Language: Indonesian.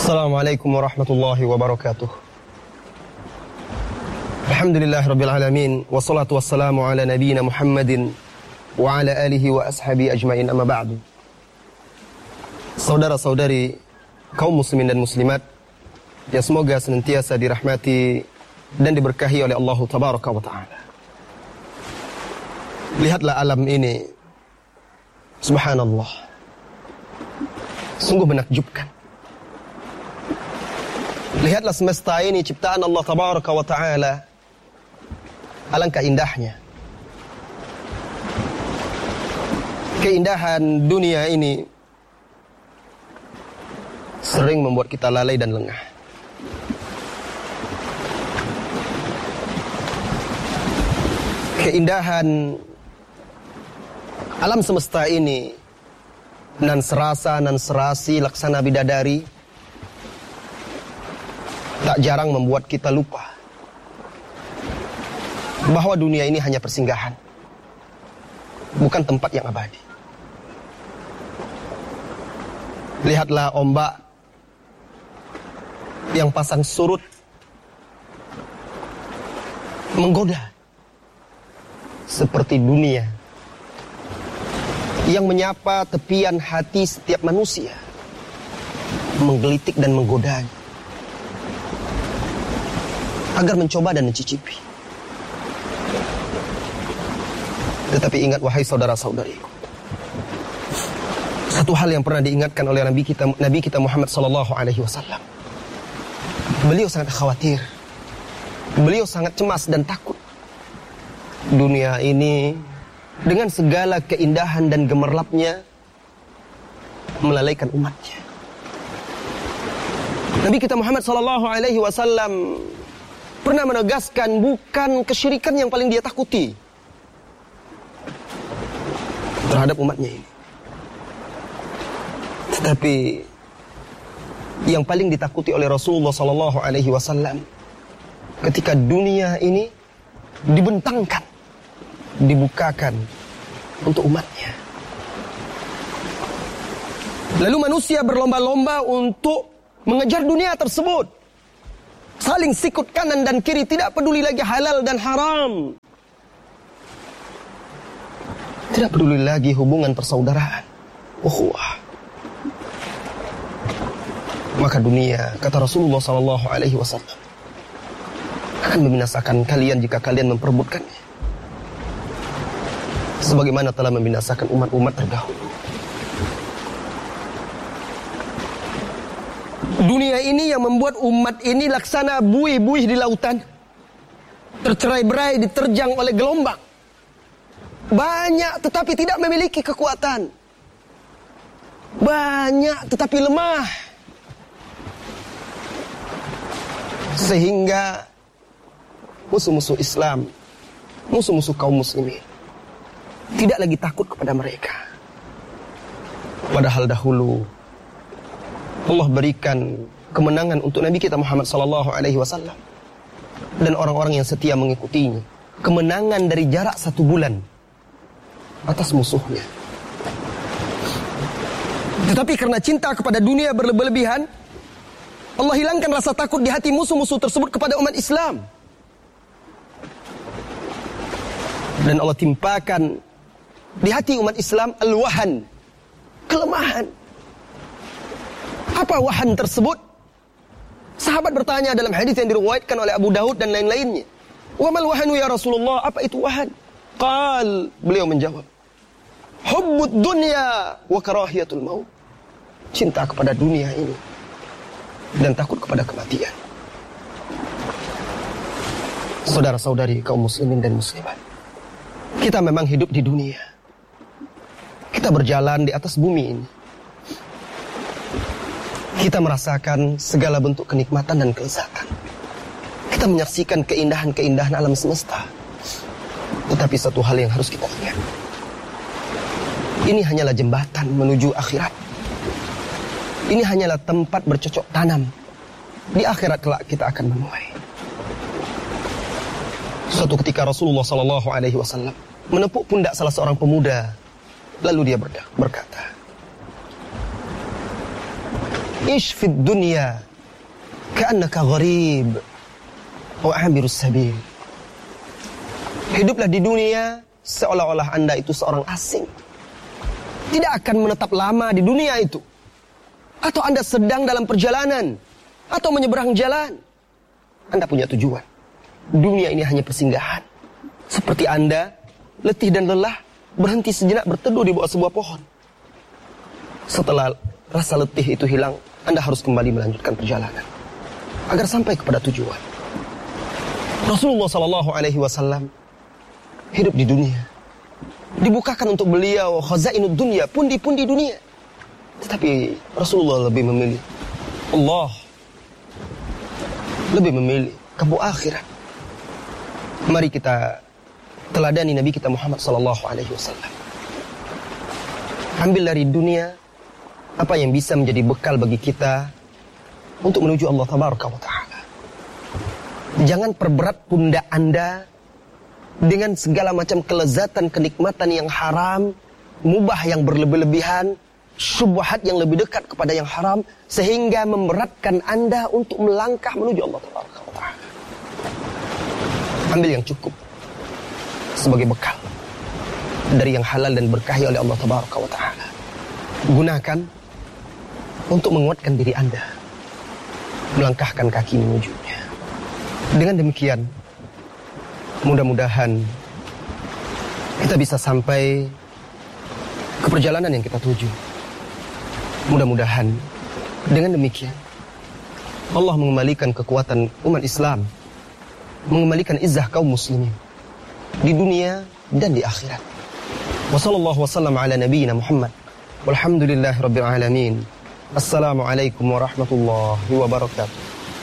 Assalamualaikum warahmatullahi wabarakatuh. Alhamdulillahirabbil alamin, wassalatu wassalamu ala nabiyyina Muhammadin wa ala alihi wa ashabihi ajmain, amma ba'du. Saudara-saudari kaum muslimin dan muslimat yang semoga senantiasa dirahmati dan diberkahi oleh Allah tabaraka wa taala. Lihatlah alam ini, subhanallah, sungguh menakjubkan. Lihatlah semesta ini, ciptaan Allah tabaraka wa ta'ala. Alangkah indahnya. Keindahan dunia ini sering membuat kita lalai dan lengah. Keindahan alam semesta ini nan serasa, nan serasi, laksana bidadari, tak jarang membuat kita lupa bahwa dunia ini hanya persinggahan, bukan tempat yang abadi. Lihatlah ombak yang pasang surut menggoda, seperti dunia yang menyapa tepian hati setiap manusia, menggelitik dan menggodanya agar mencoba dan mencicipi. Tetapi ingat wahai saudara-saudariku, satu hal yang pernah diingatkan oleh Nabi kita Muhammad sallallahu alaihi wasallam. Beliau sangat khawatir, beliau sangat cemas dan takut. Dunia ini dengan segala keindahan dan gemerlapnya melalaikan umatnya. Nabi kita Muhammad sallallahu alaihi wasallam pernah menegaskan bukan kesyirikan yang paling dia takuti terhadap umatnya ini, tetapi yang paling ditakuti oleh Rasulullah sallallahu alaihi wasallam ketika dunia ini dibentangkan, dibukakan untuk umatnya. Lalu manusia berlomba-lomba untuk mengejar dunia tersebut, saling sikut kanan dan kiri, tidak peduli lagi halal dan haram, tidak peduli lagi hubungan persaudaraan, ukhuwah. Maka dunia, kata Rasulullah sallallahu alaihi wasallam, akan membinasakan kalian jika kalian memperebutkannya, sebagaimana telah membinasakan umat-umat terdahulu. Dunia ini yang membuat umat ini laksana buih-buih di lautan, tercerai-berai, diterjang oleh gelombang. Banyak tetapi tidak memiliki kekuatan, banyak tetapi lemah, sehingga musuh-musuh Islam, musuh-musuh kaum muslimin tidak lagi takut kepada mereka. Padahal dahulu Allah berikan kemenangan untuk Nabi kita Muhammad sallallahu alaihi wasallam dan orang-orang yang setia mengikutinya, kemenangan dari jarak 1 bulan atas musuhnya. Tetapi karena cinta kepada dunia berlebihan, Allah hilangkan rasa takut di hati musuh-musuh tersebut kepada umat Islam, dan Allah timpakan di hati umat Islam al-wahan, kelemahan. Apa wahan tersebut? Sahabat bertanya dalam hadis yang diriwayatkan oleh Abu Daud dan lain-lainnya, "Wa mal wahanu ya Rasulullah?" Apa itu wahan? Beliau menjawab, "Hubbud dunya wa karahiyatul maut." Cinta kepada dunia ini dan takut kepada kematian. Saudara-saudari kaum muslimin dan muslimat, kita memang hidup di dunia. Kita berjalan di atas bumi ini. Kita merasakan segala bentuk kenikmatan dan kelezatan. Kita menyaksikan keindahan-keindahan alam semesta. Tetapi satu hal yang harus kita ingat, ini hanyalah jembatan menuju akhirat. Ini hanyalah tempat bercocok tanam. Di akhirat kelak kita akan menuai. Suatu ketika Rasulullah sallallahu alaihi wasallam menepuk pundak salah seorang pemuda, lalu dia berkata, Ish fid dunya ka'annaka gharib wa abirus sabil. Hiduplah di dunia seolah-olah Anda itu seorang asing. Tidak akan menetap lama di dunia itu. Atau Anda sedang dalam perjalanan, atau menyeberang jalan. Anda punya tujuan. Dunia ini hanya persinggahan. Seperti Anda letih dan lelah, berhenti sejenak berteduh di bawah sebuah pohon. Setelah rasa letih itu hilang, Anda harus kembali melanjutkan perjalanan agar sampai kepada tujuan. Rasulullah SAW hidup di dunia. Dibukakan untuk beliau khazainud dunia, pundi-pundi dunia. Tetapi Rasulullah lebih memilih Allah, lebih memilih kampung akhirat. Mari kita teladani Nabi kita Muhammad SAW. Ambil dari dunia apa yang bisa menjadi bekal bagi kita untuk menuju Allah Tabaraka wa Ta'ala. Jangan perberat pundak Anda dengan segala macam kelezatan, kenikmatan yang haram, mubah yang berlebih-lebihan, syubhat yang lebih dekat kepada yang haram, sehingga memberatkan Anda untuk melangkah menuju Allah Tabaraka wa Ta'ala. Ambil yang cukup sebagai bekal dari yang halal dan berkahi oleh Allah Tabaraka wa Ta'ala. Gunakan untuk menguatkan diri Anda, melangkahkan kaki menujunya. Dengan demikian, mudah-mudahan kita bisa sampai ke perjalanan yang kita tuju. Mudah-mudahan dengan demikian Allah mengembalikan kekuatan umat Islam, mengembalikan izzah kaum muslimin di dunia dan di akhirat. Wassallallahu wasallam ala nabiyyina Muhammad walhamdulillahi rabbil alamin. Assalamualaikum warahmatullahi wabarakatuh.